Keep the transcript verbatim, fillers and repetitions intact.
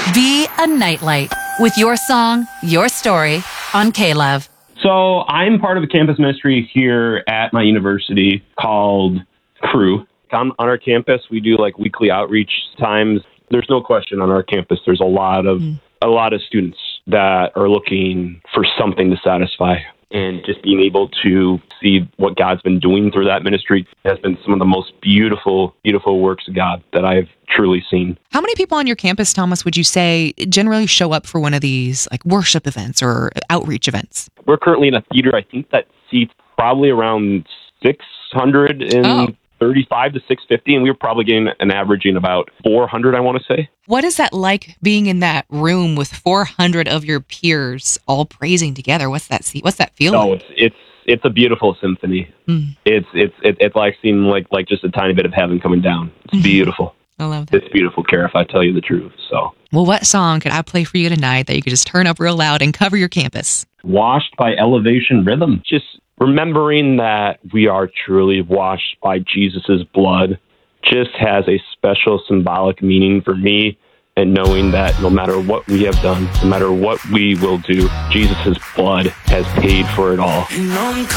Be a Nightlight with your song, your story on K-Love. So I'm part of a campus ministry here at my university called Crew. On, on our campus, we do like weekly outreach times. There's no question on our campus, there's a lot of mm. a lot of students that are looking for something to satisfy. And just being able to see what God's been doing through that ministry has been some of the most beautiful, beautiful works of God that I've truly seen. How many people on your campus, Thomas, would you say generally show up for one of these like worship events or outreach events? We're currently in a theater, I think that seats probably around six hundred thirty-five to six fifty, and we were probably getting an averaging about four hundred, I want to say. What is that like being in that room with four hundred of your peers all praising together? What's that see? What's that feeling? Oh, it's it's it's a beautiful symphony. Mm. It's it's it, it's like seeing like like just a tiny bit of heaven coming down. It's beautiful. I love that. It's beautiful, Kara, if I tell you the truth. So, well, what song could I play for you tonight that you could just turn up real loud and cover your campus? Washed by Elevation Rhythm. Just remembering that we are truly washed by Jesus's blood just has a special symbolic meaning for me, and knowing that no matter what we have done, no matter what we will do, Jesus's blood has paid for it all.